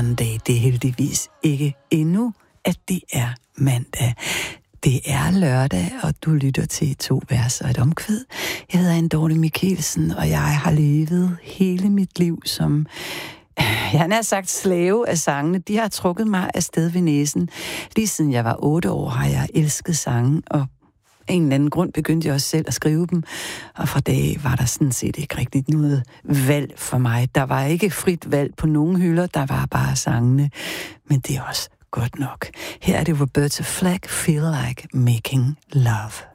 Monday. Det er heldigvis ikke endnu, at det er mandag. Det er lørdag, og du lytter til 2 vers og et omkvæd. Jeg hedder Anne Dorte Michelsen, og jeg har levet hele mit liv som, jeg har sagt, slave af sangene. De har trukket mig afsted ved næsen. Lige siden jeg var 8 år, har jeg elsket sange, og af en eller anden grund begyndte jeg også selv at skrive dem, og fra dag var der sådan set ikke rigtig noget valg for mig. Der var ikke frit valg på nogen hylder, der var bare sangene, men det er også godt nok. Her er det Roberta Flack, Feel Like Making Love.